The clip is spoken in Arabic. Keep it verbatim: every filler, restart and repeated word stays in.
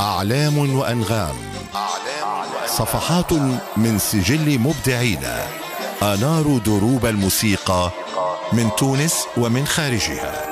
أعلام وأنغام، صفحات من سجل مبدعين أناروا دروب الموسيقى من تونس ومن خارجها.